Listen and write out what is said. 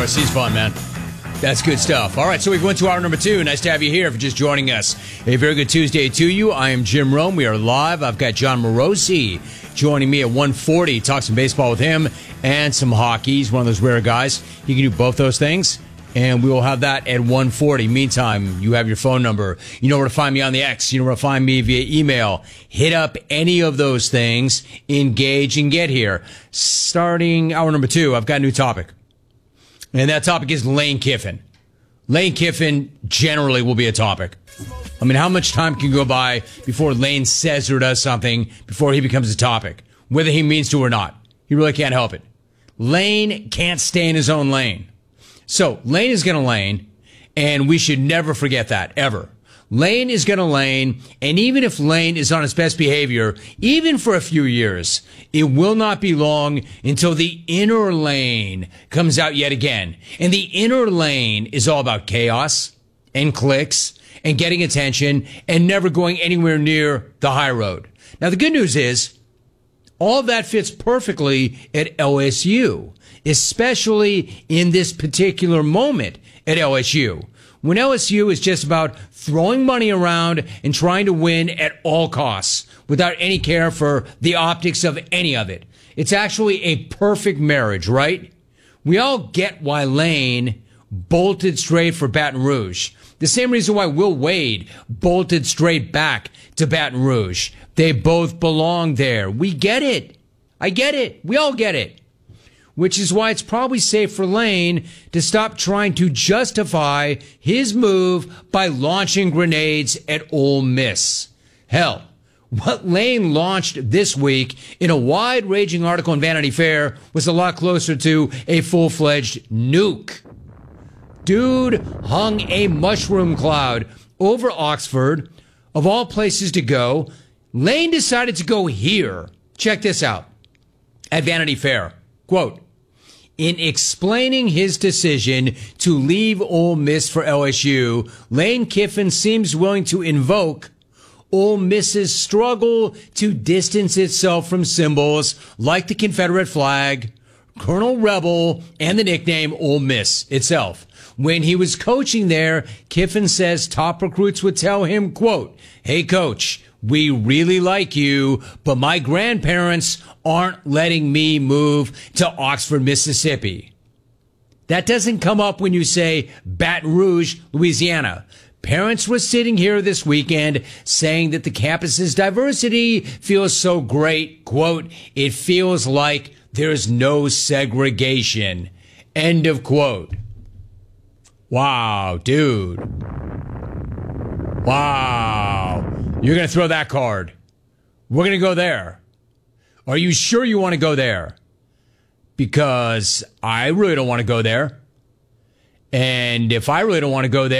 course. He's fun, man. That's good stuff. All right, so we've went to hour number 2. Nice to have you here. If you're just joining us, a very good Tuesday to you. I am Jim Rome. We are live. I've got John Morosi joining me at 1:40. Talk some baseball with him and some hockey. He's one of those rare guys. He can do both those things, and we will have that at 1:40. Meantime, you have your phone number. You know where to find me on the X. You know where to find me via email. Hit up any of those things. Engage and get here. Starting hour number 2, I've got a new topic. And that topic is Lane Kiffin. Lane Kiffin generally will be a topic. I mean, how much time can go by before Lane says or does something before he becomes a topic, whether he means to or not? He really can't help it. Lane can't stay in his own lane. So Lane is going to lane, and we should never forget that, ever. Lane is going to lane, and even if Lane is on his best behavior, even for a few years, it will not be long until the inner lane comes out yet again. And the inner lane is all about chaos and clicks and getting attention and never going anywhere near the high road. Now, the good news is all of that fits perfectly at LSU, especially in this particular moment at LSU. When LSU is just about throwing money around and trying to win at all costs without any care for the optics of any of it. It's actually a perfect marriage, right? We all get why Lane bolted straight for Baton Rouge. The same reason why Will Wade bolted straight back to Baton Rouge. They both belong there. We get it. I get it. We all get it. Which is why it's probably safe for Lane to stop trying to justify his move by launching grenades at Ole Miss. Hell, what Lane launched this week in a wide-ranging article in Vanity Fair was a lot closer to a full-fledged nuke. Dude hung a mushroom cloud over Oxford. Of all places to go, Lane decided to go here. Check this out. At Vanity Fair, quote, in explaining his decision to leave Ole Miss for LSU, Lane Kiffin seems willing to invoke Ole Miss's struggle to distance itself from symbols like the Confederate flag, Colonel Rebel, and the nickname Ole Miss itself. When he was coaching there, Kiffin says top recruits would tell him, quote, "Hey, coach, we really like you, but my grandparents aren't letting me move to Oxford, Mississippi." That doesn't come up when you say Baton Rouge, Louisiana. Parents were sitting here this weekend saying that the campus's diversity feels so great, quote, "It feels like there's no segregation," end of quote. Wow, dude. Wow. You're going to throw that card. We're going to go there. Are you sure you want to go there? Because I really don't want to go there. And if I really don't want to go there,